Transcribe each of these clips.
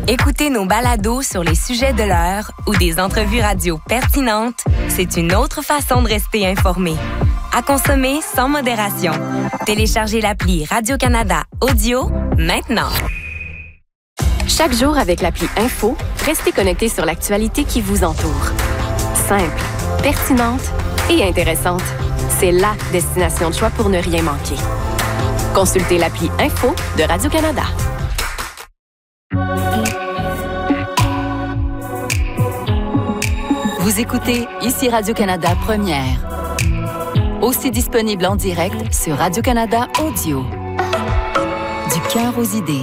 Écouter nos balados sur les sujets de l'heure ou des entrevues radio pertinentes, c'est une autre façon de rester informé. À consommer sans modération. Téléchargez l'appli Radio-Canada Audio maintenant. Chaque jour avec l'appli Info, restez connecté sur l'actualité qui vous entoure. Simple, pertinente et intéressante. C'est la destination de choix pour ne rien manquer. Consultez l'appli Info de Radio-Canada. Vous écoutez ici Radio-Canada Première. Aussi disponible en direct sur Radio-Canada Audio. Du cœur aux idées.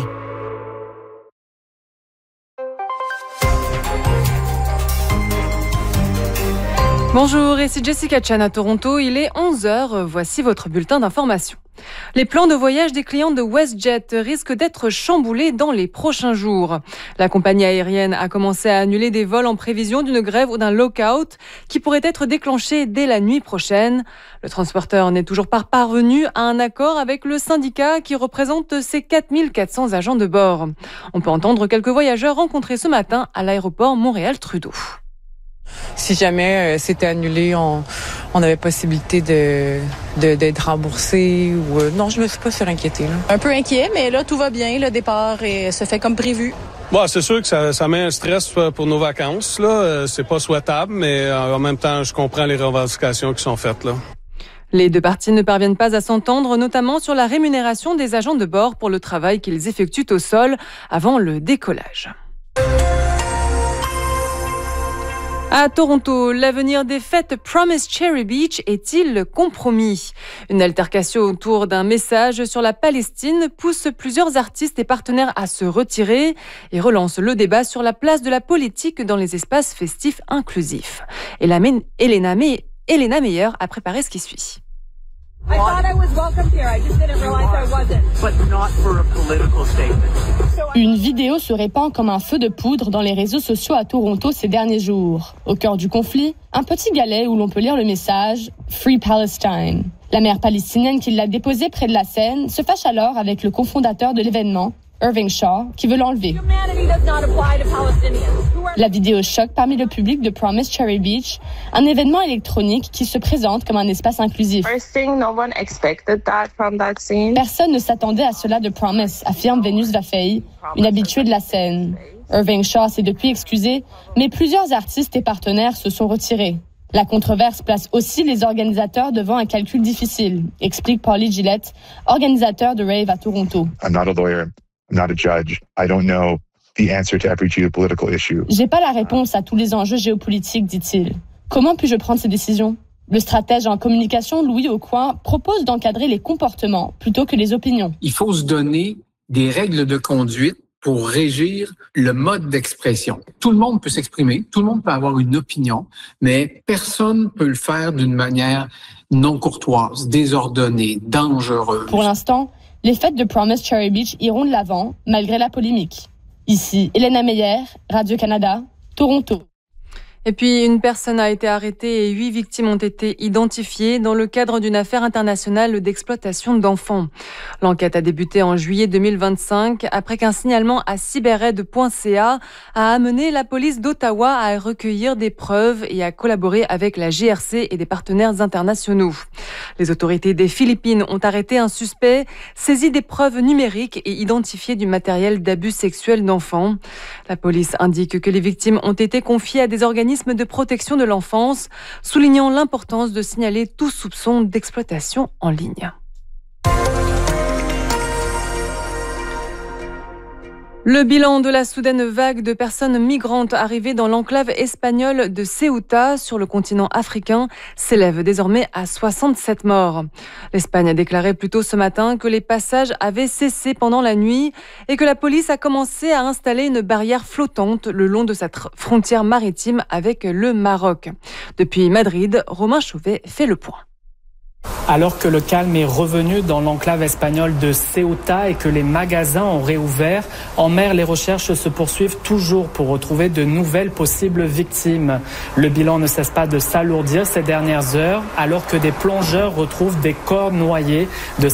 Bonjour, ici Jessica Chan à Toronto. Il est 11h. Voici votre bulletin d'information. Les plans de voyage des clients de WestJet risquent d'être chamboulés dans les prochains jours. La compagnie aérienne a commencé à annuler des vols en prévision d'une grève ou d'un lockout qui pourrait être déclenché dès la nuit prochaine. Le transporteur n'est toujours pas parvenu à un accord avec le syndicat qui représente ses 4400 agents de bord. On peut entendre quelques voyageurs rencontrés ce matin à l'aéroport Montréal-Trudeau. Si jamais c'était annulé, on avait possibilité d'être remboursé ou non, je me suis pas inquiétée. Un peu inquiet, mais là tout va bien, le départ se fait comme prévu. Bon, c'est sûr que ça met un stress pour nos vacances là, c'est pas souhaitable, mais en même temps, je comprends les revendications qui sont faites là. Les deux parties ne parviennent pas à s'entendre, notamment sur la rémunération des agents de bord pour le travail qu'ils effectuent au sol avant le décollage. À Toronto, l'avenir des fêtes Promise Cherry Beach est-il compromis ? Une altercation autour d'un message sur la Palestine pousse plusieurs artistes et partenaires à se retirer et relance le débat sur la place de la politique dans les espaces festifs inclusifs. Elena Meyer a préparé ce qui suit. I thought I was welcomed here. I just didn't realize I wasn't. But not for a political statement. Une vidéo se répand comme un feu de poudre dans les réseaux sociaux à Toronto ces derniers jours. Au cœur du conflit, un petit galet où l'on peut lire le message « Free Palestine ». La mère palestinienne qui l'a déposé près de la scène se fâche alors avec le cofondateur de l'événement, Irving Shaw, qui veut l'enlever. La vidéo choque parmi le public de Promise Cherry Beach, un événement électronique qui se présente comme un espace inclusif. Personne ne s'attendait à cela de Promise, affirme Vénus Vaffey, une habituée de la scène. Irving Shaw s'est depuis excusé, mais plusieurs artistes et partenaires se sont retirés. La controverse place aussi les organisateurs devant un calcul difficile, explique Paulie Gillette, organisateur de Rave à Toronto. I'm not a lawyer. I'm not a judge. I don't know the answer to every geopolitical issue. J'ai pas la réponse à tous les enjeux géopolitiques, dit-il. Comment puis-je prendre ces décisions ? Le stratège en communication Louis Aucoin propose d'encadrer les comportements plutôt que les opinions. Il faut se donner des règles de conduite pour régir le mode d'expression. Tout le monde peut s'exprimer, tout le monde peut avoir une opinion, mais personne ne peut le faire d'une manière non courtoise, désordonnée, dangereuse. Pour l'instant, les fêtes de Promise Cherry Beach iront de l'avant, malgré la polémique. Ici, Elena Meyer, Radio-Canada, Toronto. Et puis, une personne a été arrêtée et 8 victimes ont été identifiées dans le cadre d'une affaire internationale d'exploitation d'enfants. L'enquête a débuté en juillet 2025 après qu'un signalement à cybered.ca a amené la police d'Ottawa à recueillir des preuves et à collaborer avec la GRC et des partenaires internationaux. Les autorités des Philippines ont arrêté un suspect, saisi des preuves numériques et identifié du matériel d'abus sexuels d'enfants. La police indique que les victimes ont été confiées à des organismes de protection de l'enfance, soulignant l'importance de signaler tout soupçon d'exploitation en ligne. Le bilan de la soudaine vague de personnes migrantes arrivées dans l'enclave espagnole de Ceuta sur le continent africain s'élève désormais à 67 morts. L'Espagne a déclaré plus tôt ce matin que les passages avaient cessé pendant la nuit et que la police a commencé à installer une barrière flottante le long de sa frontière maritime avec le Maroc. Depuis Madrid, Romain Chauvet fait le point. Alors que le calme est revenu dans l'enclave espagnole de Ceuta et que les magasins ont réouvert, en mer, les recherches se poursuivent toujours pour retrouver de nouvelles possibles victimes. Le bilan ne cesse pas de s'alourdir ces dernières heures, alors que des plongeurs retrouvent des corps noyés de